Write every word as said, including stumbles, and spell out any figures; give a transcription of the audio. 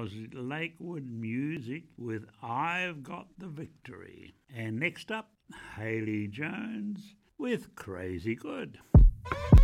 was Lakewood Music with I've Got the Victory. And next up, Haley Jones with Crazy Good.